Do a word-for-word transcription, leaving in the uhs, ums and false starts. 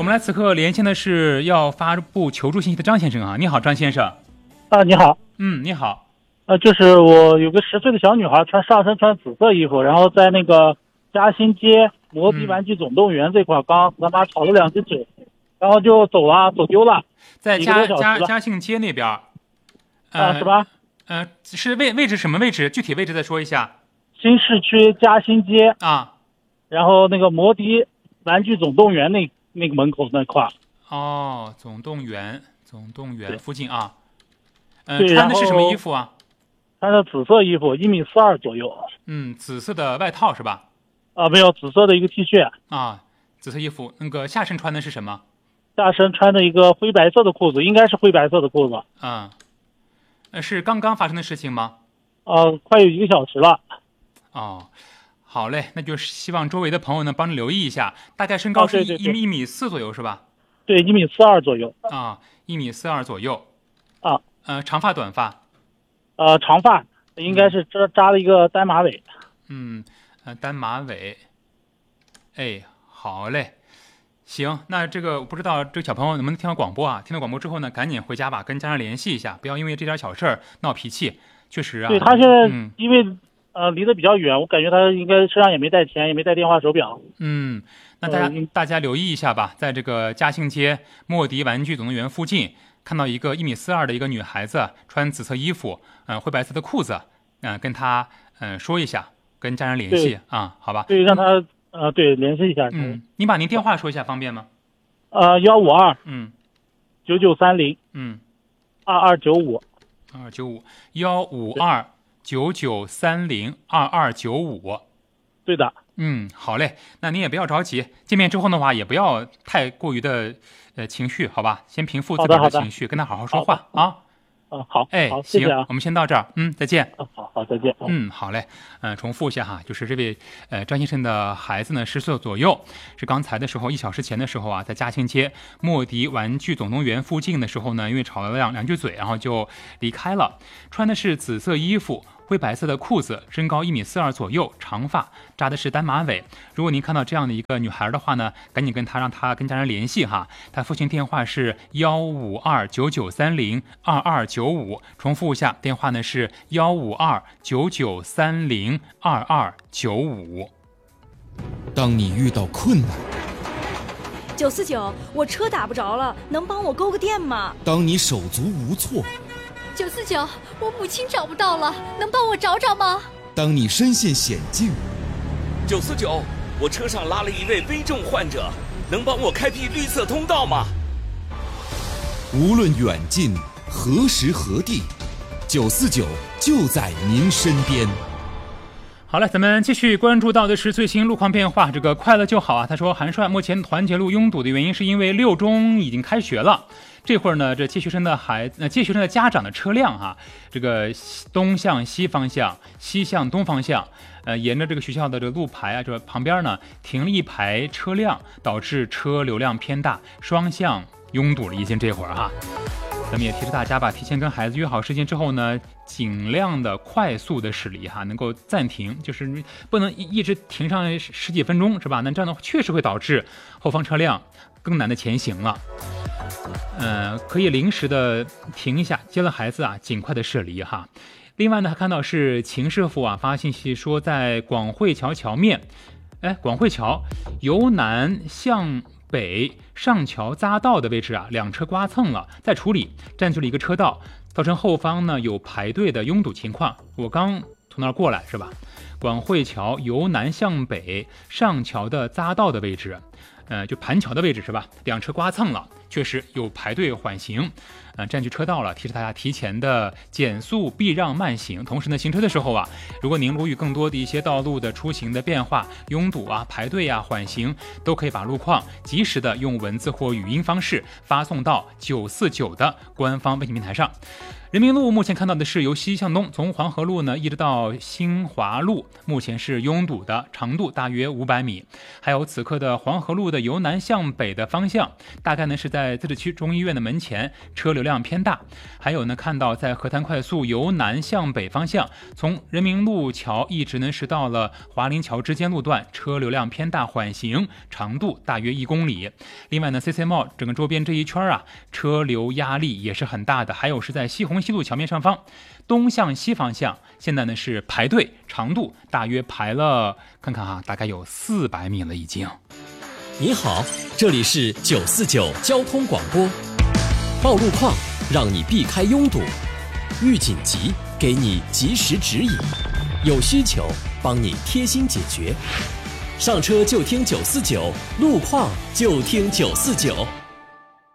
们来此刻连线的是要发布求助信息的张先生啊，你好，张先生。 啊，你好。 嗯，你好。 呃，就是我有个十岁的小女孩，穿上身穿紫色衣服，然后在那个嘉兴街摩的玩具总动员这块，刚和妈吵了两句嘴，然后就走了，走丢了， 在嘉嘉嘉兴街那边。 呃、啊，是吧？ 呃，是位位置什么位置？具体位置再说一下。 新市区嘉兴街啊， 然后那个摩的玩具总动员那那个门口那块。 哦，总动员，总动员附近啊。 呃， 穿的是什么衣服啊？ 穿的紫色衣服，一米四二左右。 嗯，紫色的外套是吧？ 啊，没有，紫色的一个 T 恤。 啊，紫色衣服，那个下身穿的是什么？ 下身穿的一个灰白色的裤子，应该是灰白色的裤子。 啊，呃，是刚刚发生的事情吗？ 呃，快有一个小时了。 哦，好嘞，那就是希望周围的朋友呢帮你留意一下，大概身高是一、 哦、 一米四左右是吧？ 对，一米四二左右。 啊，一米四二左右。 啊， 呃，长发短发？ 呃，长发，应该是扎扎了一个单马尾。 嗯，呃，单马尾。哎，好嘞，行，那这个我不知道这个小朋友能不能听到广播啊？听到广播之后呢，赶紧回家吧，跟家人联系一下，不要因为这点小事儿闹脾气。确实啊， 对他现在嗯、 因为呃离得比较远，我感觉他应该身上也没带钱，也没带电话手表。 嗯，那大家、呃、大家留意一下吧，在这个嘉兴街莫迪玩具总动员附近，看到一个一米四二的一个女孩子，穿紫色衣服，嗯、呃，灰白色的裤子，嗯、呃，跟她嗯、呃、说一下，跟家人联系啊，好吧？ 对，让他呃对联系一下。 嗯，您把您电话说一下，方便吗？ 呃，幺五二嗯九九三零嗯二二九五二九五幺五二九九三零二二九五。 对的。 嗯，好嘞，那您也不要着急，见面之后的话，也不要太过于的呃情绪，好吧？先平复自个儿的情绪，跟他好好说话啊。 嗯，好， 哎， 好， 行， 谢谢啊， 我们先到这儿，嗯，再见。 好好，再见。 嗯，好嘞，嗯、呃，重复一下哈，就是这位呃张先生的孩子呢，十岁左右，是刚才的时候一小时前的时候啊，在嘉兴街莫迪玩具总动员附近的时候呢，因为吵了两两句嘴，然后就离开了，穿的是紫色衣服。灰白色的裤子，身高一米四二左右，长发，扎的是单马尾。如果您看到这样的一个女孩的话呢，赶紧跟她让她跟家人联系哈。她父亲电话是幺五二九九三零二二九五，重复一下，电话呢是幺五二九九三零二二九五。 当你遇到困难， 九四九，我车打不着了，能帮我勾个电吗？ 当你手足无措。 九四九，我母亲找不到了，能帮我找找吗？ 当你身陷险境。 九四九，我车上拉了一位危重患者，能帮我开辟绿色通道吗？ 无论远近，何时何地，九四九就在您身边。 好了，咱们继续关注到的是最新路况变化。这个快乐就好啊，他说韩帅目前团结路拥堵的原因是因为六中已经开学了。这会儿呢，这接学生的孩子，呃，接学生的家长的车辆啊，这个东向西方向，西向东方向，呃，沿着这个学校的这个路牌啊，这旁边呢停了一排车辆，导致车流量偏大，双向拥堵了已经这会儿哈。咱们也提示大家吧，提前跟孩子约好时间之后呢，尽量的快速的驶离哈，能够暂停，就是不能一直停上十几分钟是吧？那这样的确实会导致后方车辆更难的前行了。呃，可以临时的停一下，接了孩子啊，尽快的驶离哈。另外呢，还看到是秦师傅啊发信息说，在广汇桥桥面，哎，广汇桥由南向北上桥匝道的位置啊，两车刮蹭了，在处理，占据了一个车道，造成后方呢有排队的拥堵情况。我刚从那儿过来是吧？广汇桥由南向北上桥的匝道的位置。呃，就盘桥的位置是吧？两车刮蹭了，确实有排队缓行，呃，占据车道了，提示大家提前的减速、避让、慢行。同时呢，行车的时候啊，如果您如遇更多的一些道路的出行的变化、拥堵啊、排队啊、缓行，都可以把路况及时的用文字或语音方式发送到九四九的官方微信平台上。人民路目前看到的是由西向东，从黄河路呢一直到新华路，目前是拥堵的，长度大约五百米。还有此刻的黄河路的由南向北的方向，大概呢是在在自治区中医院的门前车流量偏大。还有呢，看到在河滩快速由南向北方向，从人民路桥一直呢是到了华林桥之间路段，车流量偏大缓行，长度大约一公里。另外呢 C C Mall 整个周边这一圈啊，车流压力也是很大的。还有是在西红西路桥面上方，东向西方向，现在呢是排队，长度大约排了，看看啊，大概有四百米了已经。 你好，这里是九四九交通广播。报路况，让你避开拥堵；遇紧急，给你及时指引；有需求，帮你贴心解决。上车就听九四九，路况就听九四九。